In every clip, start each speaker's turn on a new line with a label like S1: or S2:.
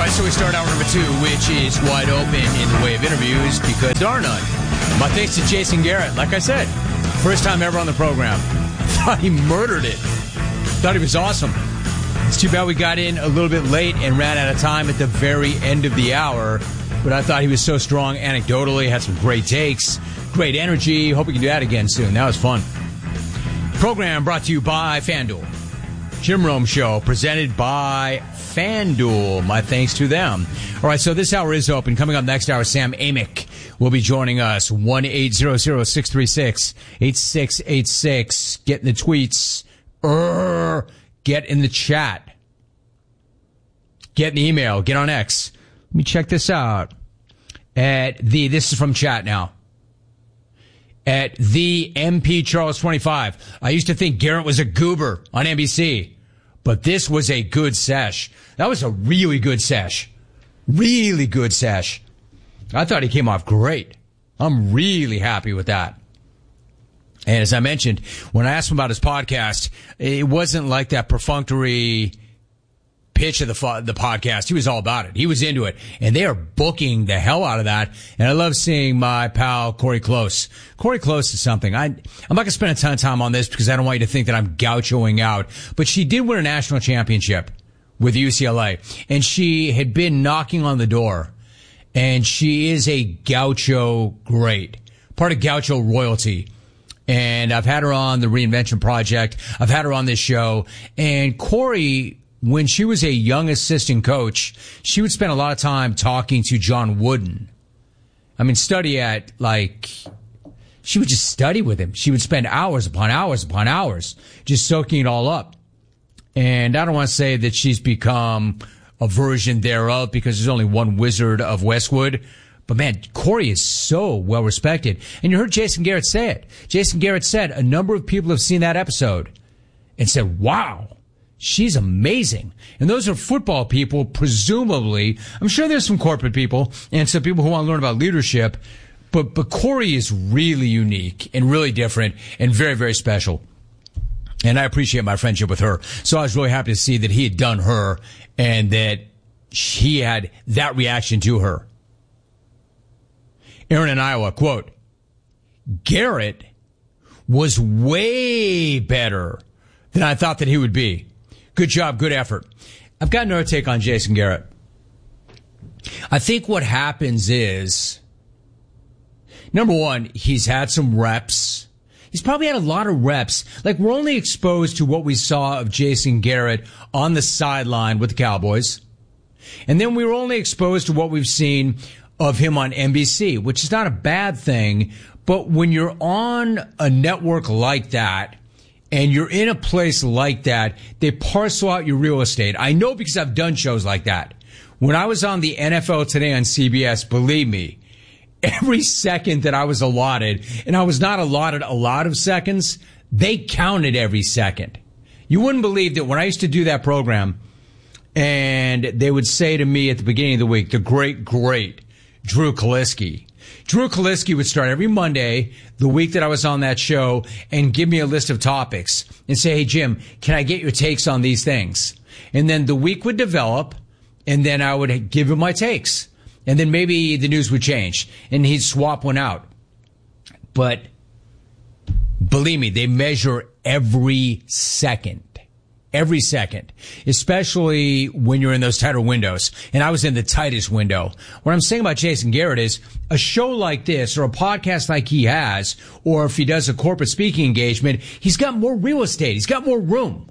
S1: right, so we start hour number 2, which is wide open in the way of interviews because there are none. My thanks to Jason Garrett. Like I said, first time ever on the program. Thought he murdered it. Thought he was awesome. It's too bad we got in a little bit late and ran out of time at the very end of the hour. But I thought he was so strong anecdotally, had some great takes, great energy. Hope we can do that again soon. That was fun. Program brought to you by FanDuel. Jim Rome Show presented by FanDuel. My thanks to them. All right, so this hour is open. Coming up next hour, Sam Amick will be joining us. 1-800-636-8686. Get in the tweets. Get in the chat. Get in the email. Get on X. Let me check this out. This is from chat now. At the MP Charles 25. I used to think Garrett was a goober on NBC, but this was a good sesh. That was a really good sesh. Really good sesh. I thought he came off great. I'm really happy with that. And as I mentioned, when I asked him about his podcast, it wasn't like that perfunctory pitch of the podcast. He was all about it. He was into it. And they are booking the hell out of that. And I love seeing my pal Corey Close. Corey Close is something. I'm not going to spend a ton of time on this because I don't want you to think that I'm gauchoing out. But she did win a national championship with UCLA. And she had been knocking on the door. And she is a gaucho great. Part of gaucho royalty. And I've had her on the Reinvention Project. I've had her on this show. And Corey, when she was a young assistant coach, she would spend a lot of time talking to John Wooden. I mean, she would just study with him. She would spend hours upon hours upon hours just soaking it all up. And I don't want to say that she's become a version thereof because there's only one Wizard of Westwood. But man, Corey is so well respected. And you heard Jason Garrett say it. Jason Garrett said a number of people have seen that episode and said, wow, she's amazing. And those are football people, presumably. I'm sure there's some corporate people and some people who want to learn about leadership. But Corey is really unique and really different and very, very special. And I appreciate my friendship with her. So I was really happy to see that he had done her and that he had that reaction to her. Aaron in Iowa, quote, Garrett was way better than I thought that he would be. Good job, good effort. I've got another take on Jason Garrett. I think what happens is, number one, he's had some reps. He's probably had a lot of reps. Like, we're only exposed to what we saw of Jason Garrett on the sideline with the Cowboys. And then we were only exposed to what we've seen of him on NBC, which is not a bad thing. But when you're on a network like that, and you're in a place like that, they parcel out your real estate. I know because I've done shows like that. When I was on the NFL Today on CBS, believe me, every second that I was allotted, and I was not allotted a lot of seconds, they counted every second. You wouldn't believe that when I used to do that program, and they would say to me at the beginning of the week, the great Drew Kaliski. Drew Kaliski would start every Monday, the week that I was on that show, and give me a list of topics and say, hey, Jim, can I get your takes on these things? And then the week would develop, and then I would give him my takes. And then maybe the news would change, and he'd swap one out. But believe me, they measure every second. Every second, especially when you're in those tighter windows. And I was in the tightest window. What I'm saying about Jason Garrett is a show like this or a podcast like he has, or if he does a corporate speaking engagement, he's got more real estate. He's got more room.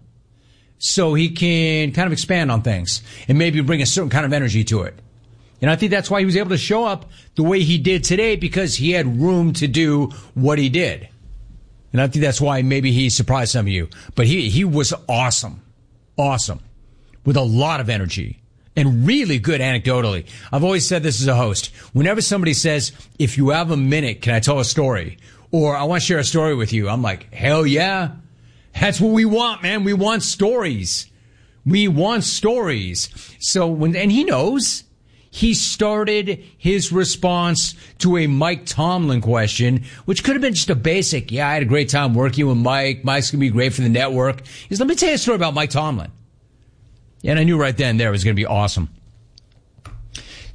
S1: So he can kind of expand on things and maybe bring a certain kind of energy to it. And I think that's why he was able to show up the way he did today, because he had room to do what he did. And I think that's why maybe he surprised some of you. But he was awesome. Awesome. With a lot of energy. And really good anecdotally. I've always said this as a host. Whenever somebody says, if you have a minute, can I tell a story? Or I want to share a story with you. I'm like, hell yeah. That's what we want, man. We want stories. We want stories. So and he knows. He started his response to a Mike Tomlin question, which could have been just a basic, yeah, I had a great time working with Mike. Mike's going to be great for the network. Let me tell you a story about Mike Tomlin. And I knew right then there it was going to be awesome.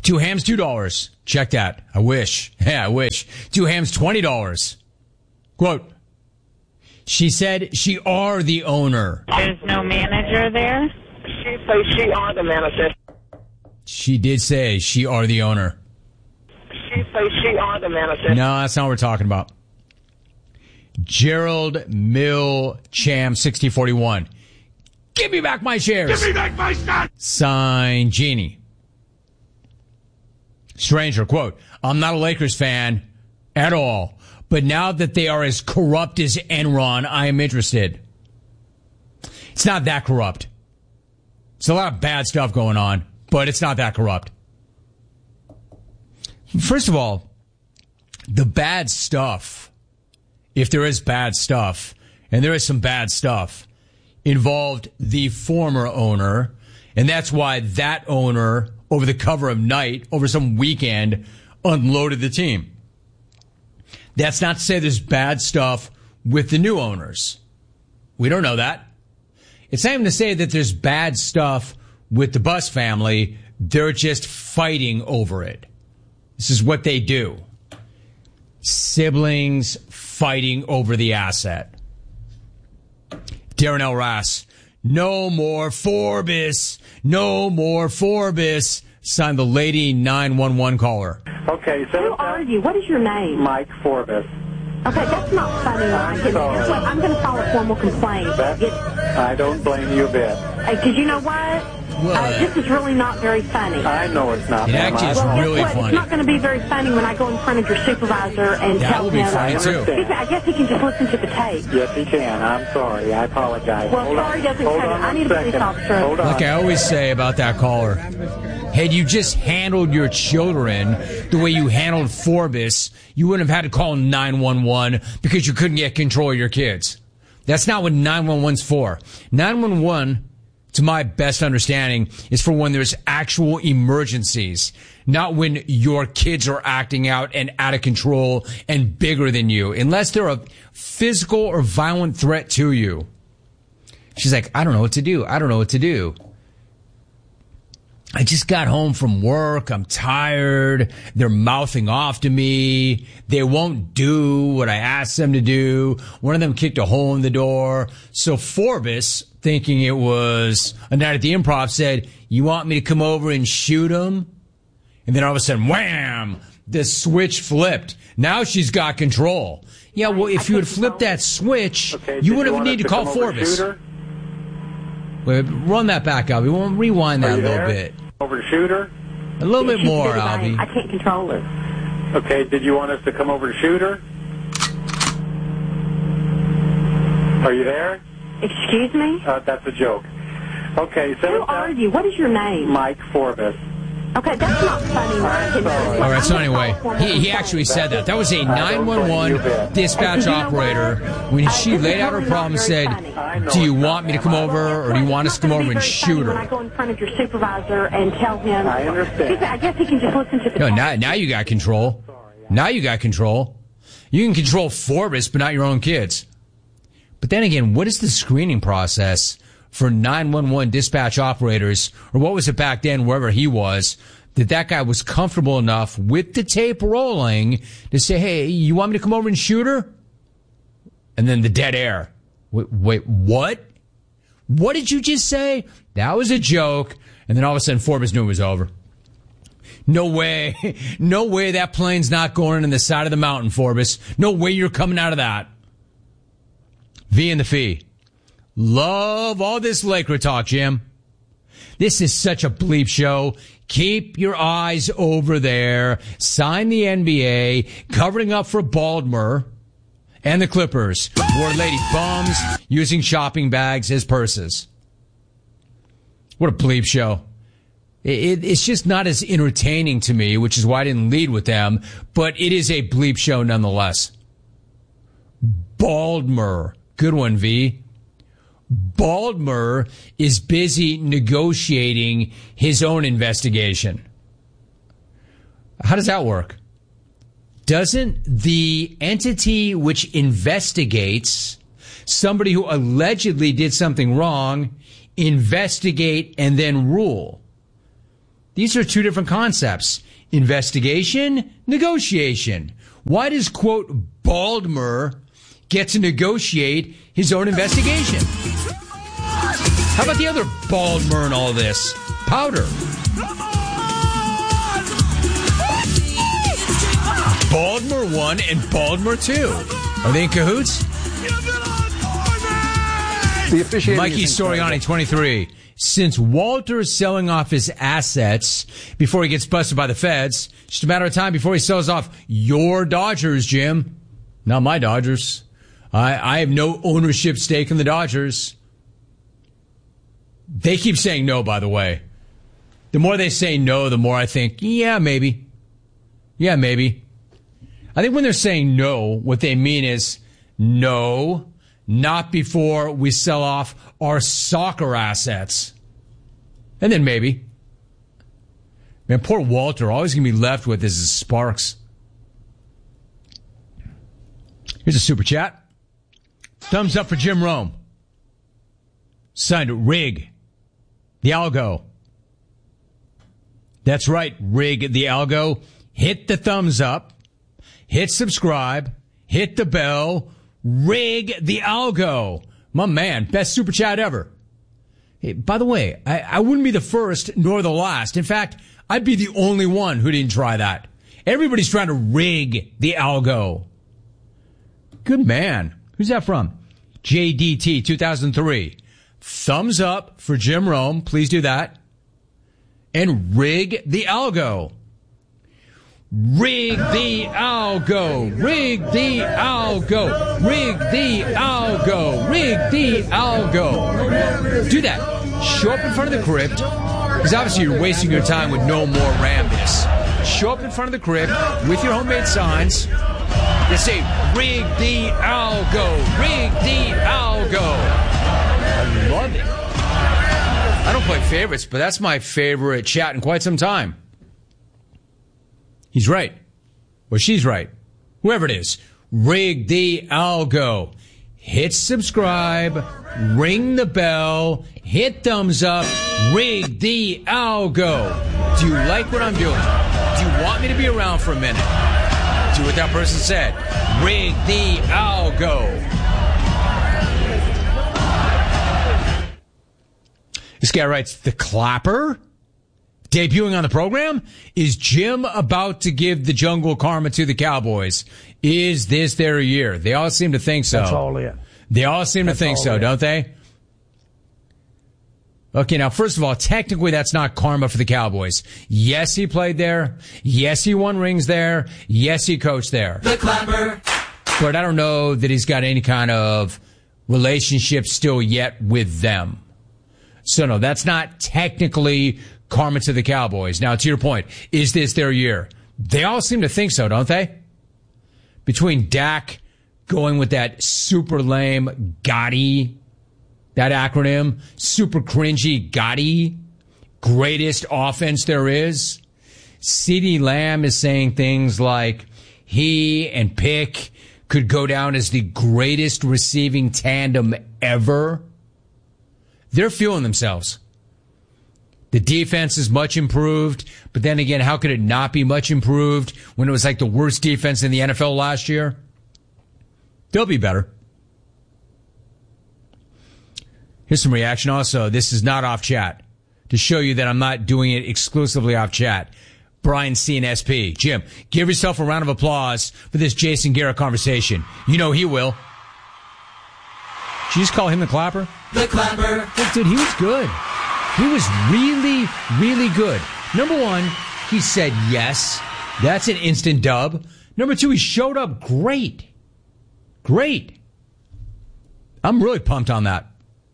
S1: 2 hams, $2. Check that. I wish. Yeah, I wish. 2 hams, $20. Quote, she said she are the owner.
S2: There's no manager there?
S3: She says she are the manager.
S1: She did say she are the owner.
S3: She says she are the manager.
S1: No, that's not what we're talking about. Gerald Milcham, 6041. Give me back my shares.
S4: Give me back my stock.
S1: Sign Jeannie. Stranger, quote, I'm not a Lakers fan at all, but now that they are as corrupt as Enron, I am interested. It's not that corrupt. It's a lot of bad stuff going on, but it's not that corrupt. First of all, the bad stuff, if there is bad stuff, and there is some bad stuff, involved the former owner, and that's why that owner, over the cover of night, over some weekend, unloaded the team. That's not to say there's bad stuff with the new owners. We don't know that. It's not even to say that there's bad stuff with the Buss family. They're just fighting over it. This is what they do. Siblings fighting over the asset. Darren L. Rass. No more Forbes. No more Forbes. Signed the lady 911 caller.
S5: Okay,
S6: Who are you? What is your name?
S5: Mike Forbes.
S6: Okay, that's not funny, Mike. Guess what? I'm going to file a formal complaint.
S5: I don't blame you a bit.
S6: Because you know what? This is really not very funny.
S5: I know it's not.
S1: It actually is really funny.
S6: It's not going to be very funny when I go in front of your supervisor and tell him.
S1: That will be funny, too.
S6: I guess he can just listen to the tape.
S5: Yes, he can. I'm sorry. I apologize.
S6: Well, sorry doesn't cut it. I need a police officer.
S5: Hold on.
S1: Like I always say about that caller, had you just handled your children the way you handled Forbes, you wouldn't have had to call 911 because you couldn't get control of your kids. That's not what 911's for. 911, to my best understanding, is for when there's actual emergencies, not when your kids are acting out and out of control and bigger than you, unless they're a physical or violent threat to you. She's like, I don't know what to do. I don't know what to do. I just got home from work. I'm tired. They're mouthing off to me. They won't do what I asked them to do. One of them kicked a hole in the door. So Forbes, thinking it was a night at the Improv, said, you want me to come over and shoot him? And then all of a sudden, wham, the switch flipped. Now she's got control. Yeah, well, if you had flipped that switch, you would have needed to call Forbes. Wait, run that back, Albie. We'll rewind that a little bit.
S5: Over to shoot her?
S1: A little bit more, Albie.
S6: I can't control her.
S5: Okay, did you want us to come over to shoot her? Are you there?
S6: Excuse me?
S5: That's a joke. Okay,
S6: Who are you? What is your name?
S5: Mike Forbes.
S6: Okay, that's not funny, Mike.
S1: All right, so anyway, he actually said that. That was a 911 dispatch operator when she laid out her problem and said, do you want me to come over or do you want us to come over and shoot her?
S6: When I go in front of your supervisor and tell him.
S5: I understand.
S6: I guess he can just listen to the
S1: No, now you got control. Now you got control. You can control Forbes, but not your own kids. But then again, what is the screening process for 911 dispatch operators, or what was it back then, wherever he was, that guy was comfortable enough with the tape rolling to say, hey, you want me to come over and shoot her? And then the dead air. Wait, what? What did you just say? That was a joke. And then all of a sudden, Forbes knew it was over. No way. No way that plane's not going in the side of the mountain, Forbes. No way you're coming out of that. V and the Fee. Love all this Laker talk, Jim. This is such a bleep show. Keep your eyes over there. Sign the NBA, covering up for Baltimore and the Clippers, who are lady bums using shopping bags as purses. What a bleep show. It's just not as entertaining to me, which is why I didn't lead with them, but it is a bleep show nonetheless. Baltimore. Good one, V. Baltimore is busy negotiating his own investigation. How does that work? Doesn't the entity which investigates somebody who allegedly did something wrong investigate and then rule? These are two different concepts. Investigation, negotiation. Why does, quote, Baldmer get to negotiate his own investigation? How about the other Baldmer in all this? Powder. Baldmer 1 and Baldmer 2. Are they in cahoots?
S4: The officiating
S1: Mikey Soriani, 23. Since Walter is selling off his assets before he gets busted by the feds, just a matter of time before he sells off your Dodgers, Jim. Not my Dodgers. I have no ownership stake in the Dodgers. They keep saying no, by the way. The more they say no, the more I think, yeah, maybe. Yeah, maybe. I think when they're saying no, what they mean is no, not before we sell off our soccer assets. And then maybe. Man, poor Walter. All he's going to be left with is his Sparks. Here's a super chat. Thumbs up for Jim Rome. Signed Rig the Algo. That's right, Rig the Algo. Hit the thumbs up. Hit subscribe. Hit the bell. Rig the Algo. My man, best super chat ever. Hey, by the way, I wouldn't be the first nor the last. In fact, I'd be the only one who didn't try that. Everybody's trying to rig the algo. Good man. Who's that from? JDT 2003. Thumbs up for Jim Rome. Please do that. And rig the algo. Rig the algo. Rig the algo. Rig the algo. Rig the algo. Do that. Show up in front of the crypt, because obviously you're wasting your time with no more Rambus. Show up in front of the crypt with your homemade signs that say, rig the algo. Rig the algo. I love it. I don't play favorites, but that's my favorite chat in quite some time. He's right. Or she's right. Whoever it is. Rig the algo. Hit subscribe. Ring the bell. Hit thumbs up. Rig the algo. Do you like what I'm doing? Do you want me to be around for a minute? Do what that person said. Rig the algo. This guy writes, the Clapper? Debuting on the program? Is Jim about to give the jungle karma to the Cowboys? Is this their year? They all seem to think so.
S4: That's all it.
S1: They all seem to think so, don't they? Okay, now, first of all, technically that's not karma for the Cowboys. Yes, he played there. Yes, he won rings there. Yes, he coached there.
S7: The Clapper.
S1: But I don't know that he's got any kind of relationship still yet with them. So, no, that's not technically karma to the Cowboys. Now, to your point, is this their year? They all seem to think so, don't they? Between Dak going with that super lame Gotti, that acronym, super cringy Gotti, greatest offense there is. CeeDee Lamb is saying things like he and Pick could go down as the greatest receiving tandem ever. They're feeling themselves. The defense is much improved, but then again, how could it not be much improved when it was like the worst defense in the NFL last year? They'll be better. Here's some reaction also. This is not off chat. To show you that I'm not doing it exclusively off chat. Brian C. and SP. Jim, give yourself a round of applause for this Jason Garrett conversation. You know he will. Did you just call him the Clapper?
S7: The Clapper.
S1: Look, dude, he was good. He was really, really good. Number one, he said yes. That's an instant dub. Number two, he showed up great. Great. I'm really pumped on that.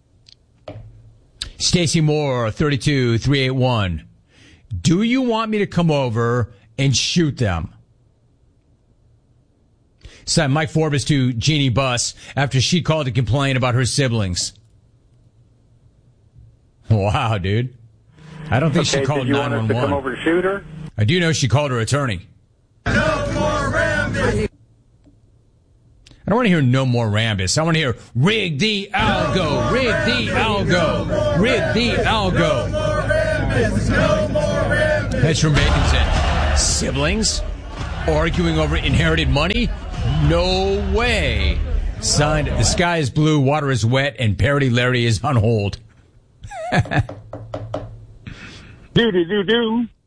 S1: Stacy Moore, 32381. Do you want me to come over and shoot them? Sent Mike Forbes to Jeannie Buss after she called to complain about her siblings. Wow, dude. I don't think she called 911.
S5: Did you want us to come over to shoot her?
S1: I do know she called her attorney.
S7: No more Rambus.
S1: I don't want to hear no more Rambus. I want to hear rig the algo, rig the algo, rig the algo.
S7: No more Rambus.
S1: That's from Bacon's. Siblings arguing over inherited money? No way. Signed, the sky is blue, water is wet, and Parody Larry is on hold.
S5: Do.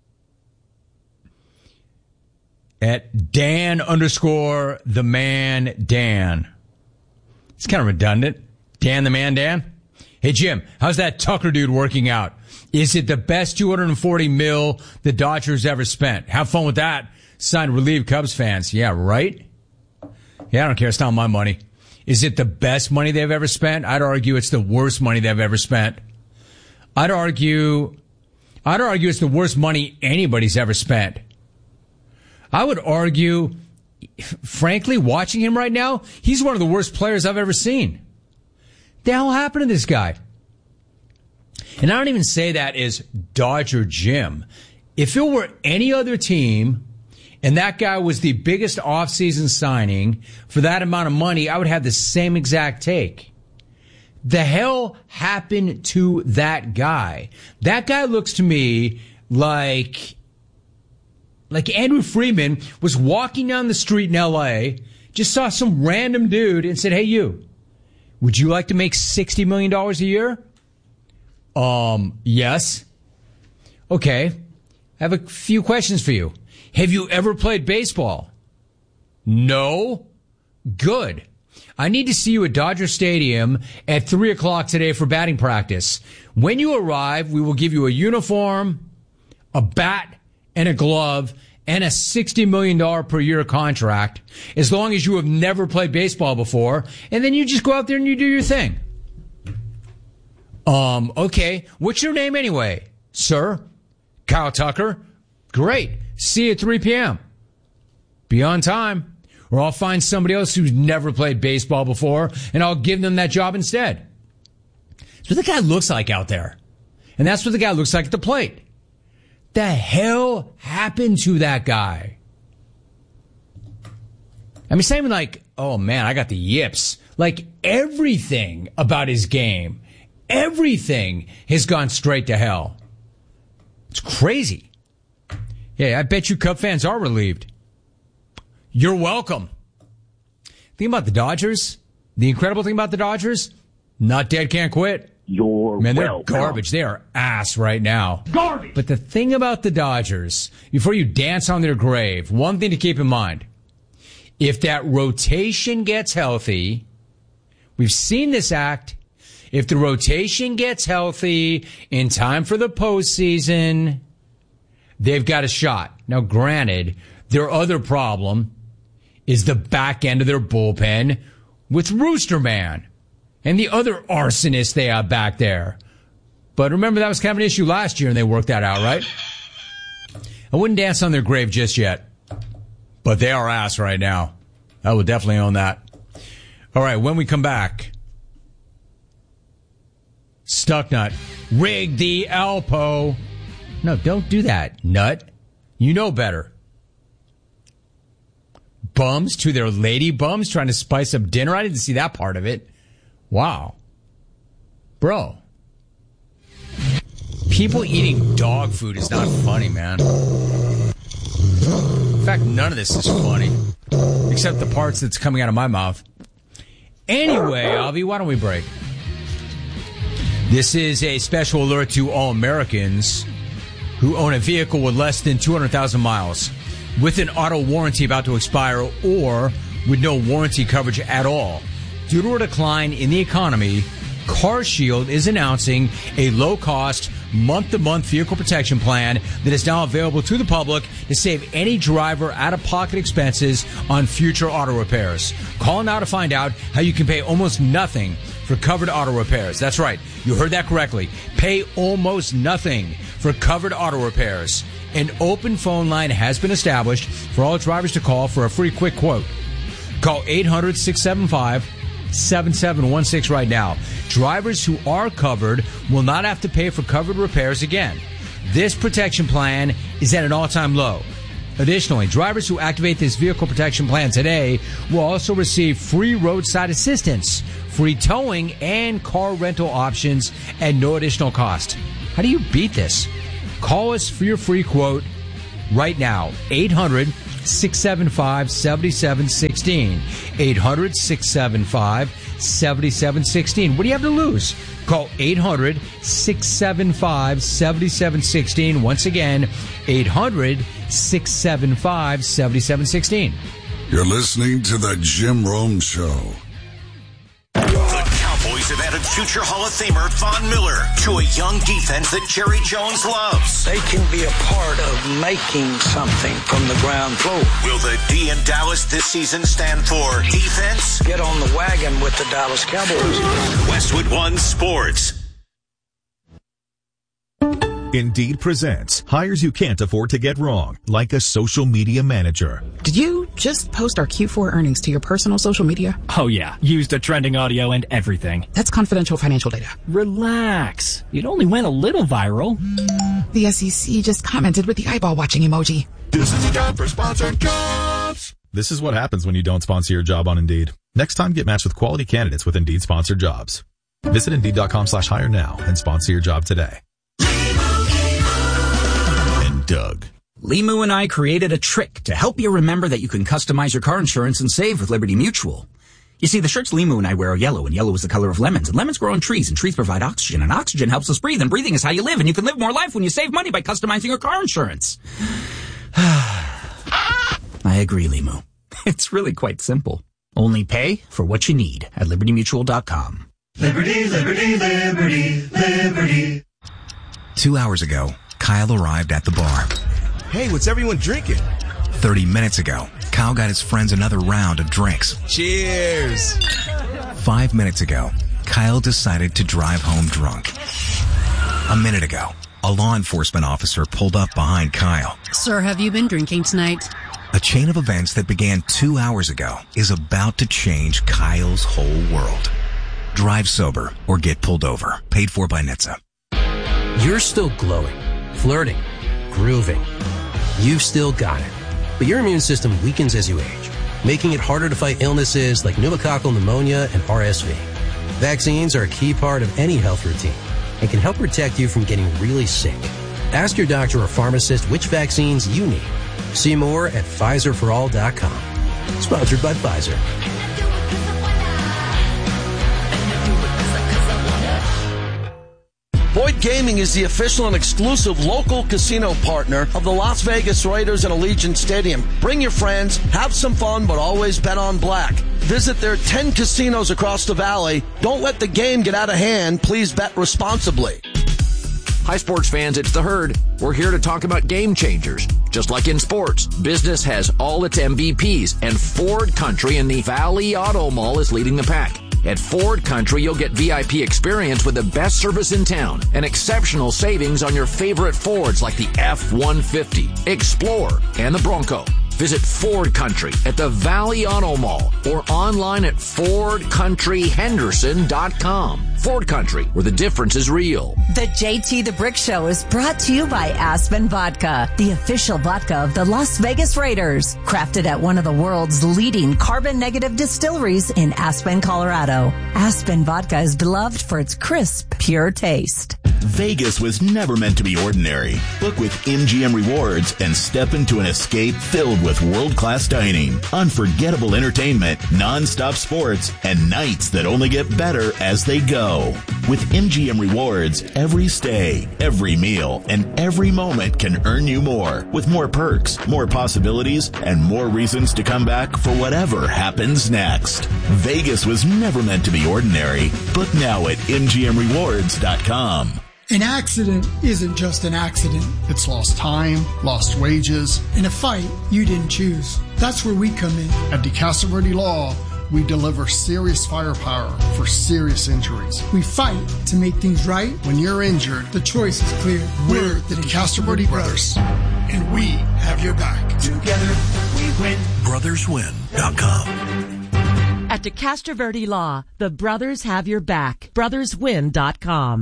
S1: At Dan_the_man Dan. It's kind of redundant. Dan the man Dan. Hey, Jim, how's that Tucker dude working out? Is it the best $240 million the Dodgers ever spent? Have fun with that. Signed, relieved Cubs fans. Yeah, right? Yeah, I don't care. It's not my money. Is it the best money they've ever spent? I'd argue it's the worst money they've ever spent. I'd argue it's the worst money anybody's ever spent. I would argue, frankly, watching him right now, he's one of the worst players I've ever seen. The hell happened to this guy? And I don't even say that as Dodger Jim. If it were any other team and that guy was the biggest offseason signing for that amount of money, I would have the same exact take. The hell happened to that guy? That guy looks to me like Andrew Freeman was walking down the street in L.A., just saw some random dude and said, hey, you, would you like to make $60 million a year? Yes. Okay. I have a few questions for you. Have you ever played baseball? No? Good. I need to see you at Dodger Stadium at 3 o'clock today for batting practice. When you arrive, we will give you a uniform, a bat, and a glove, and a $60 million per year contract, as long as you have never played baseball before, and then you just go out there and you do your thing. Okay. What's your name anyway, sir? Kyle Tucker. Great. See you at 3 p.m. Be on time, or I'll find somebody else who's never played baseball before, and I'll give them that job instead. That's what the guy looks like out there. And that's what the guy looks like at the plate. The hell happened to that guy? I mean, it's not even like, oh man, I got the yips. Like, everything about his game, everything has gone straight to hell. It's crazy. Yeah, I bet you Cub fans are relieved. You're welcome. Thing about the Dodgers, the incredible thing about the Dodgers, not dead, can't quit. Man, they're garbage. They are ass right now. Garbage. But the thing about the Dodgers, before you dance on their grave, one thing to keep in mind. If that rotation gets healthy, we've seen this act. If the rotation gets healthy in time for the postseason, they've got a shot. Now, granted, their other problem is the back end of their bullpen with Rooster Man and the other arsonist they have back there. But remember, that was kind of an issue last year, and they worked that out, right? I wouldn't dance on their grave just yet, but they are ass right now. I would definitely own that. All right, when we come back, Stucknut, rig the Alpo. No, don't do that, nut. You know better. Bums to their lady bums trying to spice up dinner. I didn't see that part of it. Wow. Bro. People eating dog food is not funny, man. In fact, none of this is funny. Except the parts that's coming out of my mouth. Anyway, Avi, why don't we break? This is a special alert to all Americans who own a vehicle with less than 200,000 miles, with an auto warranty about to expire, or with no warranty coverage at all. Due to a decline in the economy, CarShield is announcing a low-cost, month-to-month vehicle protection plan that is now available to the public to save any driver out-of-pocket expenses on future auto repairs. Call now to find out how you can pay almost nothing for covered auto repairs. That's right. You heard that correctly. Pay almost nothing for covered auto repairs. An open phone line has been established for all drivers to call for a free quick quote. Call 800-675-7716 right now. Drivers who are covered will not have to pay for covered repairs again. This protection plan is at an all-time low. Additionally, drivers who activate this vehicle protection plan today will also receive free roadside assistance, free towing, and car rental options at no additional cost. How do you beat this? Call us for your free quote right now. 800-675-7716. 800-675-7716. What do you have to lose? Call 800-675-7716. Once again, 800-675-7716.
S4: You're listening to The Jim Rome Show.
S8: The Cowboys have added future Hall of Famer Von Miller to a young defense that Jerry Jones loves.
S9: They can be a part of making something from the ground floor.
S8: Will the D in Dallas this season stand for defense?
S9: Get on the wagon with the Dallas Cowboys.
S8: Westwood One Sports.
S10: Indeed presents hires you can't afford to get wrong, like a social media manager.
S11: Did you just post our Q4 earnings to your personal social media?
S12: Oh yeah, used the trending audio and everything.
S11: That's confidential financial data.
S12: Relax. It only went a little viral.
S11: The SEC just commented with the eyeball watching emoji.
S4: This is a job for sponsored jobs.
S10: This is what happens when you don't sponsor your job on Indeed. Next time, get matched with quality candidates with Indeed sponsored jobs. Visit Indeed.com/hire now and sponsor your job today.
S13: Doug. Limu and I created a trick to help you remember that you can customize your car insurance and save with Liberty Mutual. You see, the shirts Limu and I wear are yellow, and yellow is the color of lemons, and lemons grow on trees, and trees provide oxygen, and oxygen helps us breathe, and breathing is how you live, and you can live more life when you save money by customizing your car insurance. I agree, Limu. It's really quite simple. Only pay for what you need at LibertyMutual.com.
S7: Liberty, liberty, liberty, liberty.
S14: 2 hours ago, Kyle arrived at the bar.
S15: Hey, what's everyone drinking?
S14: 30 minutes ago, Kyle got his friends another round of drinks.
S15: Cheers!
S14: 5 minutes ago, Kyle decided to drive home drunk. A minute ago, a law enforcement officer pulled up behind Kyle.
S16: Sir, have you been drinking tonight?
S14: A chain of events that began 2 hours ago is about to change Kyle's whole world. Drive sober or get pulled over. Paid for by NHTSA.
S17: You're still glowing, flirting, grooving. You've still got it. But your immune system weakens as you age, making it harder to fight illnesses like pneumococcal pneumonia and RSV. Vaccines are a key part of any health routine and can help protect you from getting really sick. Ask your doctor or pharmacist which vaccines you need. See more at PfizerForAll.com. Sponsored by Pfizer.
S18: Boyd Gaming is the official and exclusive local casino partner of the Las Vegas Raiders and Allegiant Stadium. Bring your friends, have some fun, but always bet on black. Visit their 10 casinos across the valley. Don't let the game get out of hand. Please bet responsibly.
S19: Hi, sports fans, it's The Herd. We're here to talk about game changers. Just like in sports, business has all its MVPs, and Ford Country in the Valley Auto Mall is leading the pack. At Ford Country, you'll get VIP experience with the best service in town and exceptional savings on your favorite Fords like the F-150, Explorer, and the Bronco. Visit Ford Country at the Valley Auto Mall or online at FordCountryHenderson.com. Ford Country, where the difference is real.
S20: The JT the Brick Show is brought to you by Aspen Vodka, the official vodka of the Las Vegas Raiders. Crafted at one of the world's leading carbon-negative distilleries in Aspen, Colorado. Aspen Vodka is beloved for its crisp, pure taste.
S21: Vegas was never meant to be ordinary. Book with MGM Rewards and step into an escape filled with world-class dining, unforgettable entertainment, non-stop sports, and nights that only get better as they go. With MGM Rewards, every stay, every meal, and every moment can earn you more, with more perks, more possibilities, and more reasons to come back for whatever happens next. Vegas was never meant to be ordinary. Book now at MGMRewards.com.
S22: An accident isn't just an accident. It's lost time, lost wages, and a fight you didn't choose. That's where we come in. At DeCastro Law, we deliver serious firepower for serious injuries. We fight to make things right. When you're injured, the choice is clear. We're the DeCastro Brothers, and we have your back.
S7: Together, we win.
S21: BrothersWin.com.
S23: At DeCastro Law, the brothers have your back. BrothersWin.com.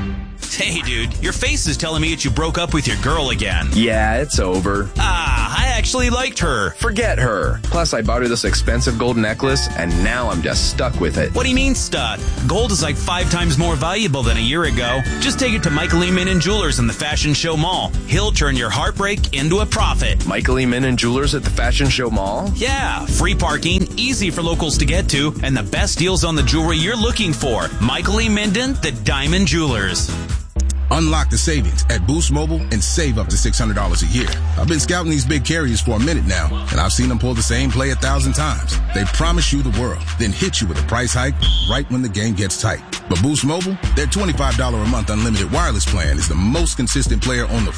S24: Hey, dude, your face is telling me that you broke up with your girl again.
S25: Yeah, it's over.
S24: I
S2: actually liked her.
S3: Forget her. Plus, I bought her this expensive gold necklace, and now I'm just stuck with it.
S2: What do you mean stuck? Gold is like 5 times more valuable than a year ago. Just take it to Michael E. Minnan Jewelers in the Fashion Show Mall. He'll turn your heartbreak into a profit.
S3: Michael E. Minnan Jewelers at the Fashion Show Mall?
S2: Yeah, free parking, easy for locals to get to, and the best deals on the jewelry you're looking for. Michael E. Minden, the Diamond Jewelers.
S6: Unlock the savings at Boost Mobile and save up to $600 a year. I've been scouting these big carriers for a minute now, and I've seen them pull the same play 1,000 times. They promise you the world, then hit you with a price hike right when the game gets tight. But Boost Mobile, their $25 a month unlimited wireless plan is the most consistent player on the